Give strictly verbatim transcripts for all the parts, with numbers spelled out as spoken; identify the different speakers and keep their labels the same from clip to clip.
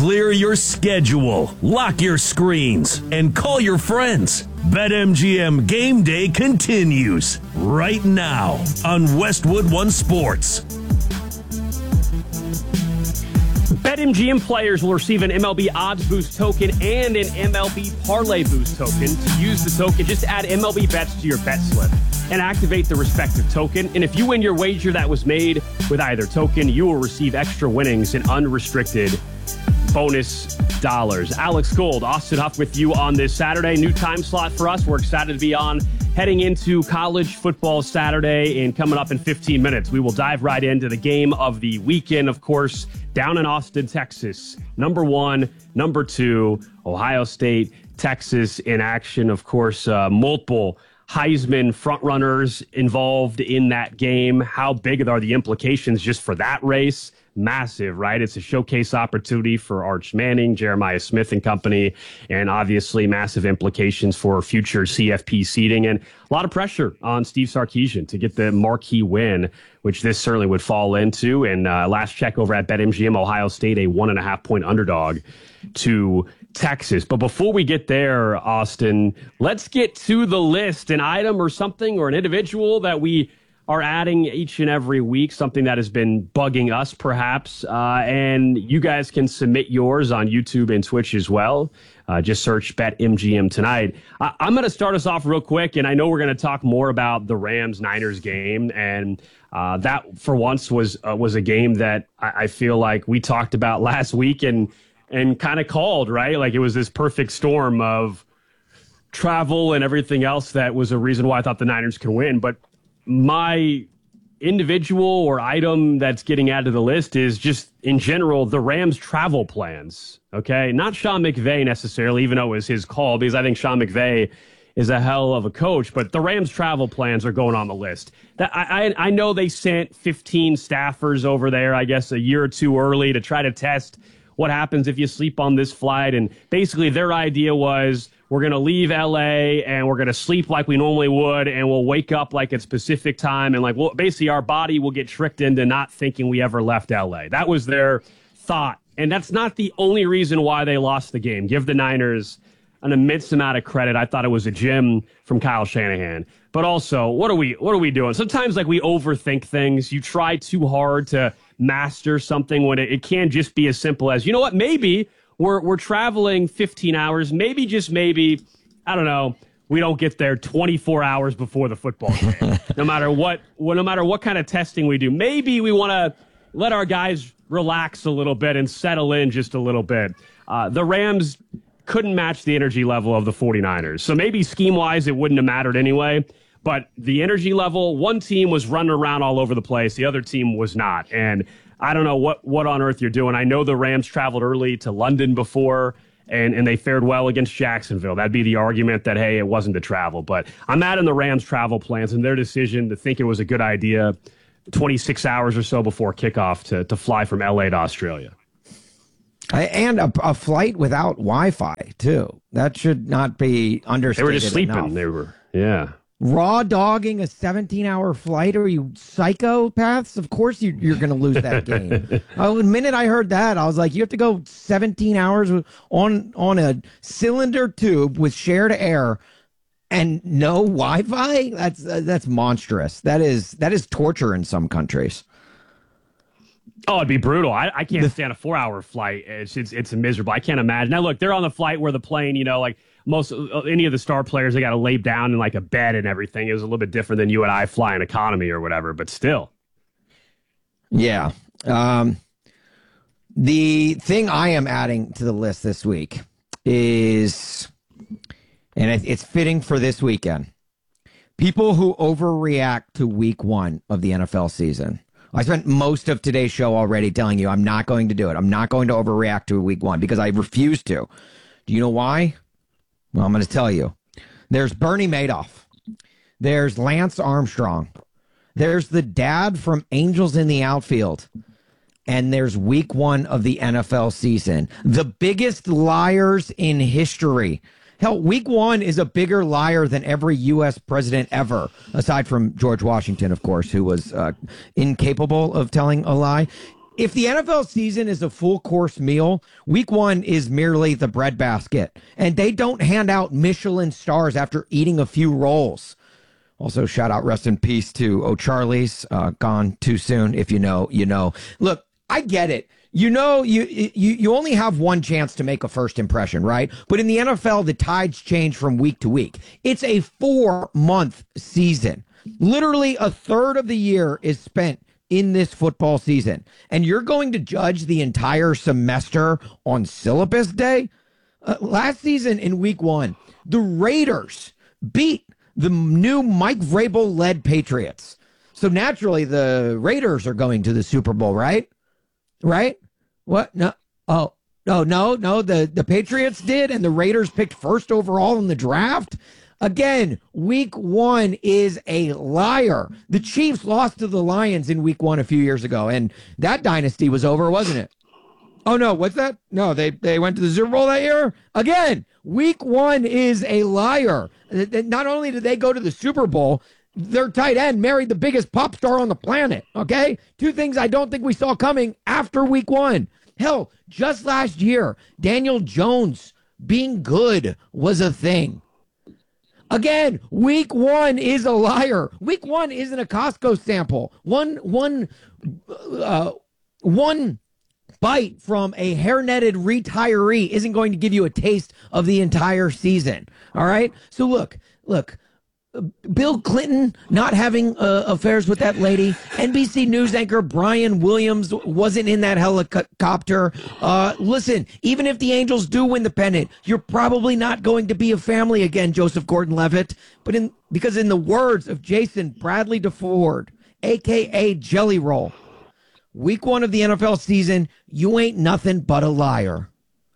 Speaker 1: Clear your schedule, lock your screens, and call your friends. BetMGM Game Day continues right now on Westwood One Sports.
Speaker 2: BetMGM players will receive an M L B Odds Boost token and an M L B Parlay Boost token. To use the token, just add M L B bets to your bet slip and activate the respective token. And if you win your wager that was made with either token, you will receive extra winnings and unrestricted bonus dollars. Alex Gold, Austin Huff with you on this Saturday. New time slot for us. We're excited to be on heading into college football Saturday, and coming up in fifteen minutes, we will dive right into the game of the weekend, of course, down in Austin, Texas. Number one, number two, Ohio State, Texas in action. Of course, uh, multiple Heisman frontrunners involved in that game. How big are the implications just for that race? Massive, right? It's a showcase opportunity for Arch Manning, Jeremiah Smith and company, and obviously massive implications for future C F P seeding, and a lot of pressure on Steve Sarkisian to get the marquee win, which this certainly would fall into. And uh, last check over at BetMGM, Ohio State, a one and a half point underdog to Texas. But before we get there, Austin, let's get to the list, an item or something or an individual that we are adding each and every week, something that has been bugging us perhaps, uh, and you guys can submit yours on YouTube and Twitch as well. Uh, just search BetMGM tonight. I- I'm going to start us off real quick, and I know we're going to talk more about the Rams-Niners game, and uh, that for once was uh, was a game that I-, I feel like we talked about last week and and kind of called, right? Like it was this perfect storm of travel and everything else that was a reason why I thought the Niners could win, but my individual or item that's getting added to the list is just, in general, the Rams' travel plans, okay? Not Sean McVay necessarily, even though it was his call, because I think Sean McVay is a hell of a coach, but the Rams' travel plans are going on the list. That I, I, I know they sent fifteen staffers over there, I guess, a year or two early to try to test what happens if you sleep on this flight, and basically their idea was, we're going to leave L A and we're going to sleep like we normally would, and we'll wake up like it's Pacific time, and like, well, basically our body will get tricked into not thinking we ever left L A. That was their thought, and that's not the only reason why they lost the game. Give the Niners an immense amount of credit. I thought it was a gem from Kyle Shanahan. But also, what are we what are we doing? Sometimes like we overthink things. You try too hard to master something when it, it can just be as simple as, you know what, maybe We're we're traveling fifteen hours. Maybe, just maybe, I don't know, we don't get there twenty-four hours before the football game. no matter what, well, no matter what kind of testing we do. Maybe we want to let our guys relax a little bit and settle in just a little bit. Uh, the Rams couldn't match the energy level of the 49ers. So maybe scheme-wise it wouldn't have mattered anyway. But the energy level, one team was running around all over the place. The other team was not. And I don't know what, what on earth you're doing. I know the Rams traveled early to London before, and, and they fared well against Jacksonville. That'd be the argument that, hey, it wasn't the travel. But I'm mad in the Rams' travel plans and their decision to think it was a good idea twenty-six hours or so before kickoff to, to fly from L A to Australia.
Speaker 3: And a, a flight without Wi-Fi, too. That should not be understated.
Speaker 2: They were just sleeping.
Speaker 3: Enough.
Speaker 2: They were, yeah.
Speaker 3: Raw dogging a seventeen-hour flight? Are you psychopaths? Of course you, you're going to lose that game. uh, the minute I heard that, I was like, you have to go seventeen hours on on a cylinder tube with shared air and no Wi-Fi? That's uh, that's monstrous. That is that is torture in some countries.
Speaker 2: Oh, it'd be brutal. I, I can't stand a four-hour flight. It's, it's it's miserable. I can't imagine. Now, look, they're on the flight where the plane, you know, like most uh, any of the star players, they got to lay down in like a bed and everything. It was a little bit different than you and I flying economy or whatever, but still.
Speaker 3: Yeah. Um, the thing I am adding to the list this week is, and it, it's fitting for this weekend, people who overreact to week one of the N F L season. I spent most of today's show already telling you I'm not going to do it. I'm not going to overreact to week one because I refuse to. Do you know why? Well, I'm going to tell you. There's Bernie Madoff. There's Lance Armstrong. There's the dad from Angels in the Outfield. And there's week one of the N F L season. The biggest liars in history. Hell, week one is a bigger liar than every U S president ever, aside from George Washington, of course, who was uh, incapable of telling a lie. if the N F L season is a full course meal, week one is merely the breadbasket. And they don't hand out Michelin stars after eating a few rolls. Also, shout out, rest in peace to O'Charlie's, uh, gone too soon. If you know, you know. Look, I get it. You know, you, you you only have one chance to make a first impression, right? But in the N F L, the tides change from week to week. It's a four-month season. Literally a third of the year is spent in this football season. And you're going to judge the entire semester on syllabus day? Uh, last season in week one, the Raiders beat the new Mike Vrabel-led Patriots. So naturally, the Raiders are going to the Super Bowl, right? Right? What? No. Oh, no, no, no. The, the Patriots did, and the Raiders picked first overall in the draft. Again, week one is a liar. The Chiefs lost to the Lions in week one a few years ago, and that dynasty was over, wasn't it? Oh, no. What's that? No, they, they went to the Super Bowl that year? Again, week one is a liar. Not only did they go to the Super Bowl, their tight end married the biggest pop star on the planet, okay? Two things I don't think we saw coming after week one. Hell, just last year, Daniel Jones being good was a thing. Again, week one is a liar. Week one isn't a Costco sample. One, one, uh, one bite from a hairnetted retiree isn't going to give you a taste of the entire season, all right? So look, look. Bill Clinton not having uh, affairs with that lady. N B C News anchor Brian Williams wasn't in that helicopter. Uh, listen, even if the Angels do win the pennant, you're probably not going to be a family again, Joseph Gordon-Levitt. But in because in the words of Jason Bradley DeFord, a k a. Jelly Roll, week one of the N F L season, you ain't nothing but a liar.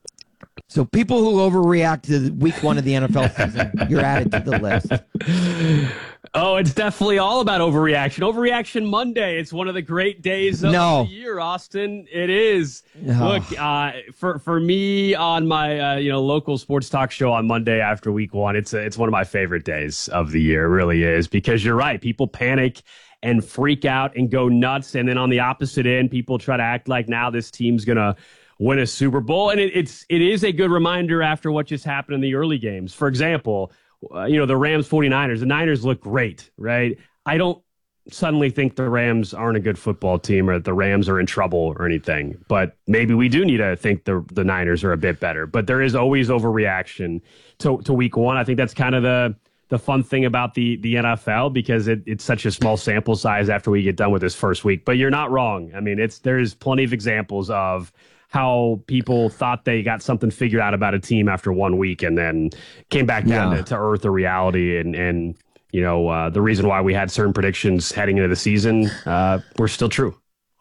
Speaker 3: So people who overreact to week one of the N F L season, you're added to the list.
Speaker 2: Oh, it's definitely all about overreaction. Overreaction Monday. It's one of the great days of
Speaker 3: no.
Speaker 2: the year, Austin. It is.
Speaker 3: No.
Speaker 2: Look, uh, for for me on my uh, you know local sports talk show on Monday after week one, it's a, it's one of my favorite days of the year. It really is, because you're right. People panic and freak out and go nuts, and then on the opposite end, people try to act like now this team's gonna win a Super Bowl. And it, it's it is a good reminder after what just happened in the early games. For example, uh, you know, the Rams forty-niners, the Niners look great, right? I don't suddenly think the Rams aren't a good football team or that the Rams are in trouble or anything. But maybe we do need to think the the Niners are a bit better. But there is always overreaction to, to week one. I think that's kind of the the fun thing about the the N F L, because it, it's such a small sample size after we get done with this first week. But you're not wrong. I mean, it's there's plenty of examples of how people thought they got something figured out about a team after one week and then came back down
Speaker 3: yeah.
Speaker 2: to, to earth or reality. And, and you know, uh, the reason why we had certain predictions heading into the season uh, were still true.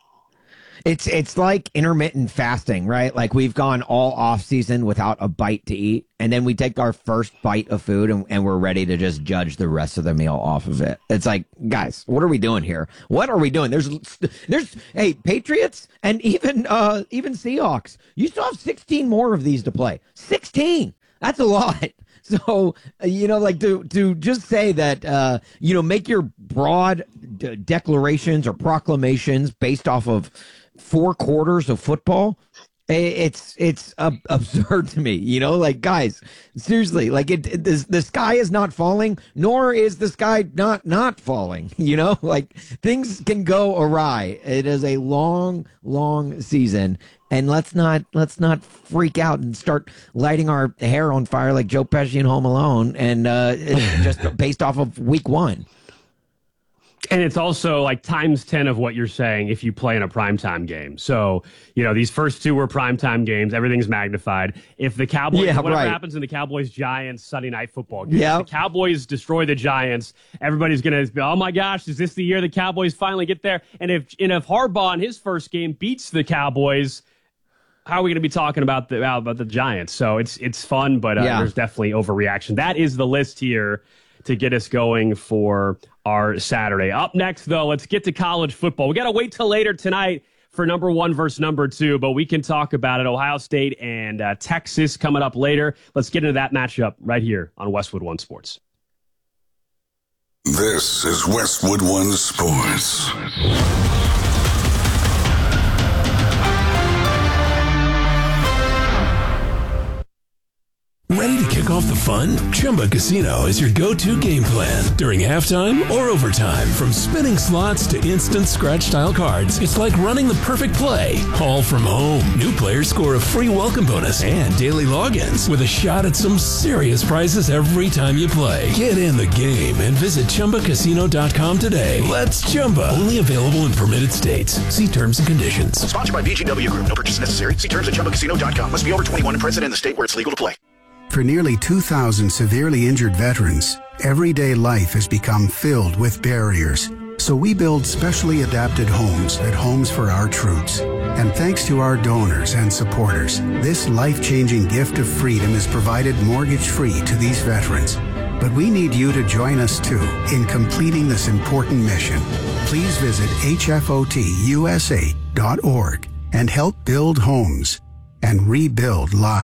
Speaker 3: It's it's like intermittent fasting, right? Like we've gone all off season without a bite to eat, and then we take our first bite of food and, and we're ready to just judge the rest of the meal off of it. It's like, guys, what are we doing here? What are we doing? There's there's hey, Patriots and even uh even Seahawks. You still have sixteen more of these to play. sixteen. That's a lot. So, uh, you know, like to to just say that, uh, you know, make your broad d- declarations or proclamations based off of four quarters of football, it's it's uh, absurd to me. You know, like, guys, seriously, like it, it the, the sky is not falling, nor is the sky not not falling. You know, like things can go awry. It is a long, long season. And let's not let's not freak out and start lighting our hair on fire like Joe Pesci in Home Alone, and uh, just based off of week one.
Speaker 2: And it's also like times ten of what you're saying if you play in a primetime game. So, you know, these first two were primetime games. Everything's magnified. If the Cowboys,
Speaker 3: yeah,
Speaker 2: whatever
Speaker 3: right.
Speaker 2: happens in the Cowboys-Giants Sunday night football game,
Speaker 3: yeah.
Speaker 2: if the Cowboys destroy the Giants, everybody's going to be, oh, my gosh, is this the year the Cowboys finally get there? And if, and if Harbaugh in his first game beats the Cowboys, how are we going to be talking about the about the Giants? So it's it's fun, but uh,
Speaker 3: yeah.
Speaker 2: there's definitely overreaction. That is the list here to get us going for our Saturday. Up next, though, let's get to college football. We got to wait till later tonight for number one versus number two, but we can talk about it. Ohio State and uh, Texas coming up later. Let's get into that matchup right here on Westwood One Sports.
Speaker 4: This is Westwood One Sports. knock off the fun? Chumba Casino is your go-to game plan during halftime or overtime. From spinning slots to instant scratch-style cards, it's like running the perfect play, all from home. New players score a free welcome bonus and daily logins with a shot at some serious prizes every time you play. Get in the game and visit Chumba Casino dot com today. Let's Chumba. Only available in permitted states. See terms and conditions.
Speaker 5: Sponsored by V G W Group. No purchase necessary. See terms at Chumba Casino dot com. Must be over twenty-one and present in the state where it's legal to play.
Speaker 6: For nearly two thousand severely injured veterans, everyday life has become filled with barriers. So we build specially adapted homes at Homes for Our Troops. And thanks to our donors and supporters, this life-changing gift of freedom is provided mortgage-free to these veterans. But we need you to join us, too, in completing this important mission. Please visit H F O T U S A dot org and help build homes and rebuild lives.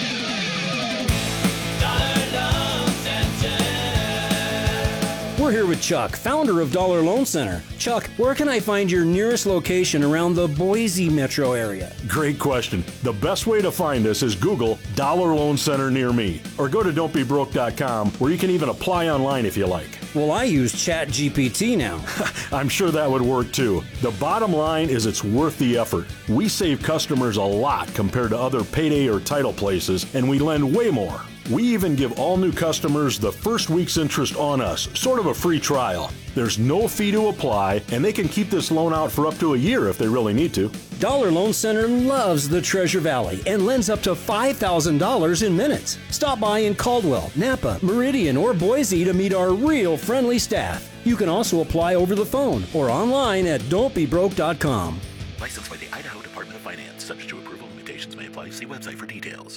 Speaker 7: We're here with Chuck, founder of Dollar Loan Center. Chuck, where can I find your nearest location around the Boise metro area?
Speaker 8: Great question. The best way to find us is Google Dollar Loan Center near me, or go to don't be broke dot com, where you can even apply online if you like.
Speaker 7: Well, I use Chat G P T now.
Speaker 8: I'm sure that would work too. The bottom line is it's worth the effort. We save customers a lot compared to other payday or title places, and we lend way more. We even give all new customers the first week's interest on us, sort of a free trial. There's no fee to apply, and they can keep this loan out for up to a year if they really need to.
Speaker 7: Dollar Loan Center loves the Treasure Valley and lends up to five thousand dollars in minutes. Stop by in Caldwell, Napa, Meridian, or Boise to meet our real friendly staff. You can also apply over the phone or online at don't be broke dot com.
Speaker 5: Licensed by the Idaho Department of Finance. Subject to approval, limitations may apply. See website for details.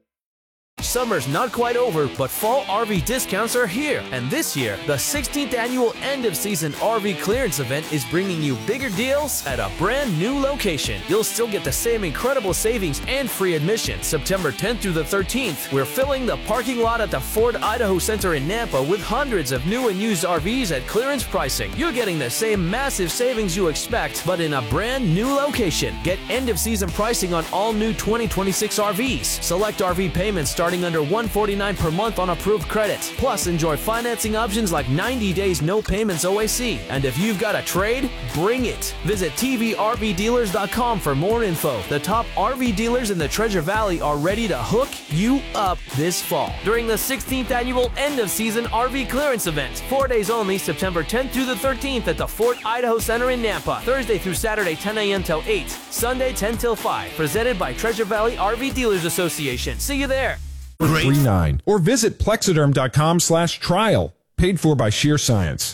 Speaker 9: Summer's not quite over, but fall R V discounts are here. And this year, the sixteenth annual end-of-season R V clearance event is bringing you bigger deals at a brand new location. You'll still get the same incredible savings and free admission. September tenth through the thirteenth, we're filling the parking lot at the Ford Idaho Center in Nampa with hundreds of new and used R Vs at clearance pricing. You're getting the same massive savings you expect, but in a brand new location. Get end-of-season pricing on all new twenty twenty-six R Vs. Select R V payments starting under one hundred forty-nine dollars per month on approved credit. Plus, enjoy financing options like ninety days no payments O A C. And if you've got a trade, bring it. Visit T V R V dealers dot com for more info. The top R V dealers in the Treasure Valley are ready to hook you up this fall during the sixteenth annual end-of-season R V clearance event. Four days only, September tenth through the thirteenth at the Fort Idaho Center in Nampa. Thursday through Saturday, ten a.m. till eight. Sunday, ten till five. Presented by Treasure Valley R V Dealers Association. See you there.
Speaker 10: Three nine or visit plexiderm dot com slash trial, paid for by Sheer Science.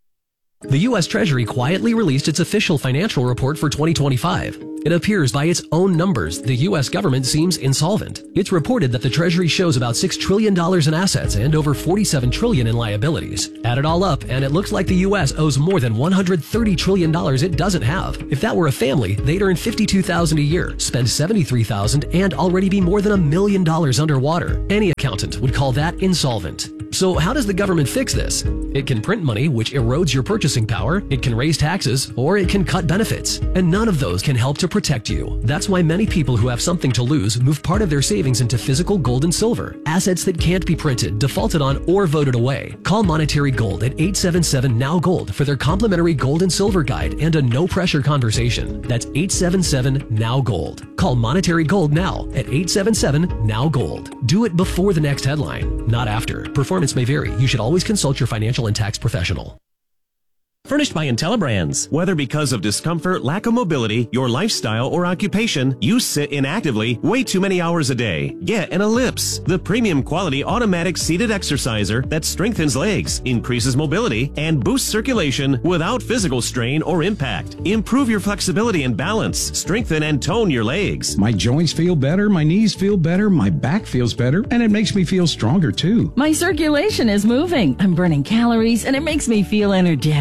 Speaker 11: The U S Treasury quietly released its official financial report for twenty twenty-five. It appears by its own numbers the U S government seems insolvent. It's reported that the Treasury shows about six trillion dollars in assets and over forty-seven trillion dollars in liabilities. Add it all up, and it looks like the U S owes more than one hundred thirty trillion dollars it doesn't have. If that were a family, they'd earn fifty-two thousand dollars a year, spend seventy-three thousand dollars, and already be more than a million dollars underwater. Any accountant would call that insolvent. So how does the government fix this? It can print money, which erodes your purchasing power, it can raise taxes, or it can cut benefits. And none of those can help to protect you. That's why many people who have something to lose move part of their savings into physical gold and silver, assets that can't be printed, defaulted on, or voted away. Call Monetary Gold at eight seven seven N O W Gold for their complimentary gold and silver guide and a no-pressure conversation. That's eight seven seven N O W Gold. Call Monetary Gold now at eight seven seven N O W Gold. Do it before the next headline, not after. Performance may vary. You should always consult your financial and tax professional.
Speaker 12: Furnished by IntelliBrands. Whether because of discomfort, lack of mobility, your lifestyle, or occupation, you sit inactively way too many hours a day. Get an Ellipse, the premium quality automatic seated exerciser that strengthens legs, increases mobility, and boosts circulation without physical strain or impact. Improve your flexibility and balance. Strengthen and tone your legs.
Speaker 13: My joints feel better, my knees feel better, my back feels better, and it makes me feel stronger too.
Speaker 14: My circulation is moving. I'm burning calories, and it makes me feel energetic.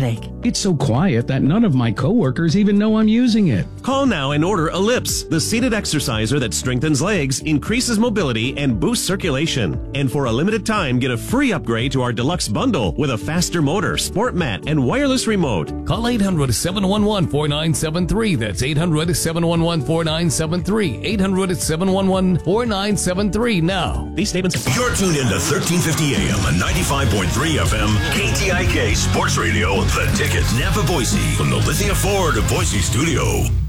Speaker 13: It's so quiet that none of my coworkers even know I'm using it.
Speaker 12: Call now and order Ellipse, the seated exerciser that strengthens legs, increases mobility, and boosts circulation. And for a limited time, get a free upgrade to our deluxe bundle with a faster motor, sport mat, and wireless remote.
Speaker 14: Call eight hundred, seven one one, four nine seven three. That's eight hundred, seven one one, four nine seven three. eight hundred, seven one one, four nine seven three now.
Speaker 12: These statements...
Speaker 15: You're tuned in to thirteen fifty A M and ninety-five point three F M, K T I K Sports Radio, The Ticket, Napa, Boise, from the Lithia Ford of Boise studio.